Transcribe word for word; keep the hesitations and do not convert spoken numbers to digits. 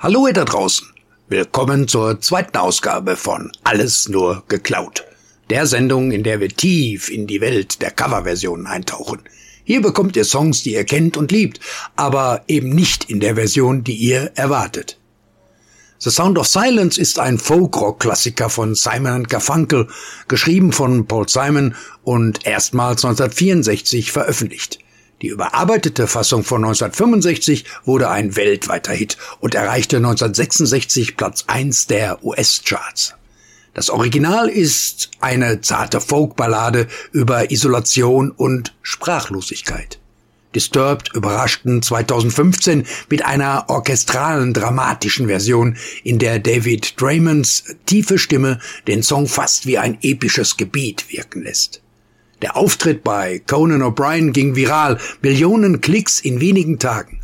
Hallo ihr da draußen, willkommen zur zweiten Ausgabe von Alles nur geklaut, der Sendung, in der wir tief in die Welt der Coverversionen eintauchen. Hier bekommt ihr Songs, die ihr kennt und liebt, aber eben nicht in der Version, die ihr erwartet. The Sound of Silence ist ein Folk-Rock-Klassiker von Simon and Garfunkel, geschrieben von Paul Simon und erstmals neunzehnhundertvierundsechzig veröffentlicht. Die überarbeitete Fassung von neunzehnhundertfünfundsechzig wurde ein weltweiter Hit und erreichte neunzehnhundertsechsundsechzig Platz eins der U S-Charts. Das Original ist eine zarte Folkballade über Isolation und Sprachlosigkeit. Disturbed überraschten zweitausendfünfzehn mit einer orchestralen, dramatischen Version, in der David Draymonds tiefe Stimme den Song fast wie ein episches Gebet wirken lässt. Der Auftritt bei Conan O'Brien ging viral, Millionen Klicks in wenigen Tagen.